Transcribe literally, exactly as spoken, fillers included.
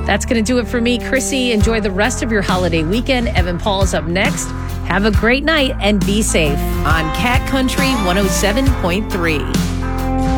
That's going to do it for me, Chrissy. Enjoy the rest of your holiday weekend. Evan Paul is up next. Have a great night and be safe on Cat Country one oh seven point three.